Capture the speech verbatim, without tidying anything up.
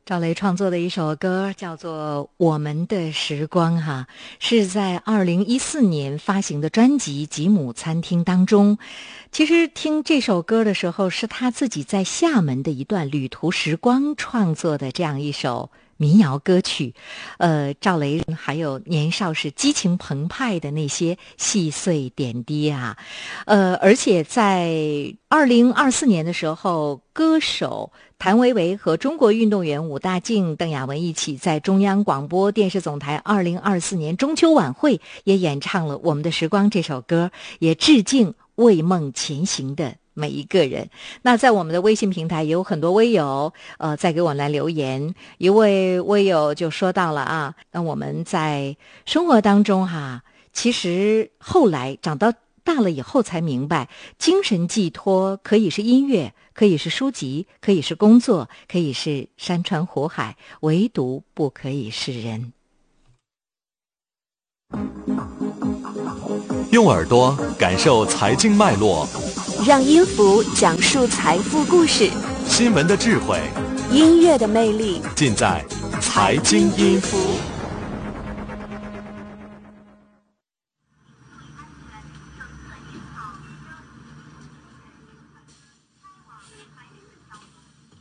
赵雷创作的一首歌叫做《我们的时光》哈，是在二零一四年发行的专辑《吉姆餐厅》当中。其实听这首歌的时候，是他自己在厦门的一段旅途时光创作的这样一首民谣歌曲。呃，赵雷还有年少时激情澎湃的那些细碎点滴啊，呃，而且在二零二四年的时候，歌手谭维维和中国运动员武大靖、邓亚文一起在中央广播电视总台二零二四年中秋晚会也演唱了《我们的时光》这首歌，也致敬为梦前行的每一个人。那在我们的微信平台也有很多微友呃在给我来留言，一位微友就说到了啊，那我们在生活当中哈，其实后来长到大了以后才明白，精神寄托可以是音乐，可以是书籍，可以是工作，可以是山川湖海，唯独不可以是人。 用耳朵感受财经脉络， 让音符讲述财富故事， 新闻的智慧， 音乐的魅力， 尽在财经音符。